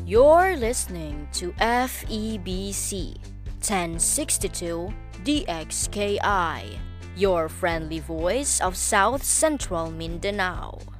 You're listening to FEBC 1062 DXKI, your friendly voice of South Central Mindanao.